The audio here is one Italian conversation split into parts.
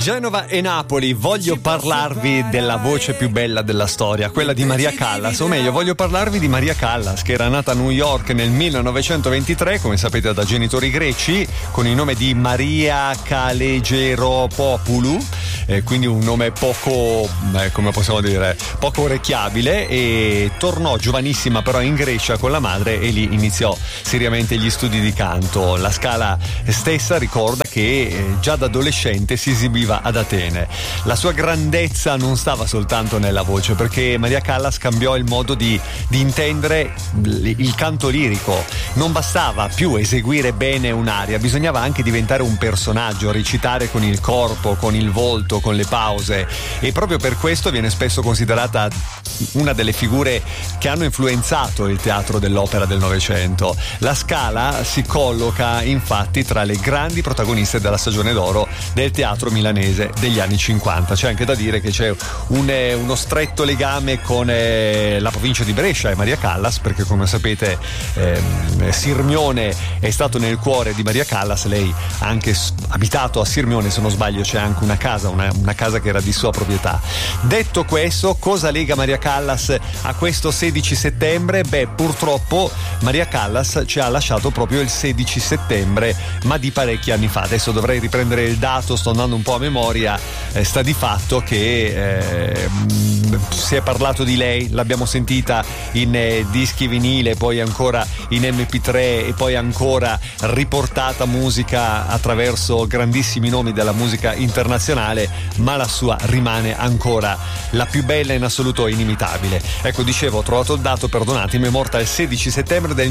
Genova e Napoli, voglio parlarvi della voce più bella della storia, quella di Maria Callas, o meglio, voglio parlarvi di Maria Callas, che era nata a New York nel 1923, come sapete da genitori greci, con il nome di Maria Kalegeropopoulou, quindi un nome poco, come possiamo dire, poco orecchiabile, e tornò giovanissima però in Grecia con la madre e lì iniziò seriamente gli studi di canto. La Scala stessa ricorda che già da adolescente si esibiva ad Atene. La sua grandezza non stava soltanto nella voce, perché Maria Callas cambiò il modo di intendere il canto lirico. Non bastava più eseguire bene un'aria, bisognava anche diventare un personaggio, recitare con il corpo, con il volto, con le pause, e proprio per questo viene spesso considerata una delle figure che hanno influenzato il teatro dell'opera del Novecento. La Scala si colloca infatti tra le grandi protagoniste della stagione d'oro del teatro milanese degli anni 50. C'è anche da dire che c'è uno stretto legame con la provincia di Brescia e Maria Callas, perché come sapete Sirmione è stato nel cuore di Maria Callas. Lei ha anche abitato a Sirmione, se non sbaglio c'è anche una casa, una casa che era di sua proprietà. Detto questo, cosa lega Maria Callas a questo 16 settembre? Beh, purtroppo Maria Callas ci ha lasciato proprio il 16 settembre, ma di parecchi anni fa. Adesso dovrei riprendere il dato, sto andando un po' a memoria. Sta di fatto che si è parlato di lei, l'abbiamo sentita in dischi vinile, poi ancora in MP3 e poi ancora riportata musica attraverso grandissimi nomi della musica internazionale, ma la sua rimane ancora la più bella in assoluto e inimitabile. Ecco, dicevo, ho trovato il dato, perdonatemi, è morta il 16 settembre del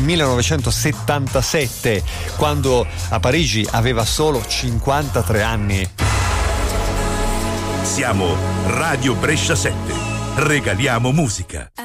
1977, quando a Parigi aveva solo 53 anni. Siamo Radio Brescia 7. Regaliamo musica.